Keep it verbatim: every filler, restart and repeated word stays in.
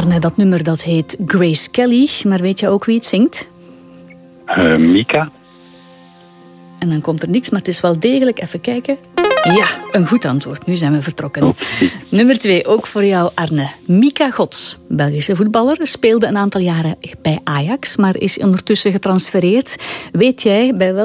Arne, dat nummer dat heet Grace Kelly. Maar weet je ook wie het zingt? Uh, Mika. En dan komt er niks, maar het is wel degelijk. Even kijken. Ja, een goed antwoord. Nu zijn we vertrokken. Okay. Nummer twee, ook voor jou, Arne. Mika Gods, Belgische voetballer, speelde een aantal jaren bij Ajax, maar is ondertussen getransfereerd. Weet jij bij welke